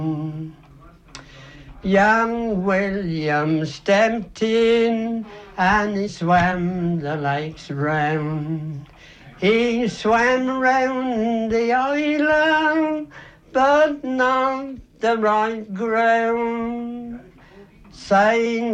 Young William stepped in and he swam the lakes round. He swam round the island, but not the right ground, saying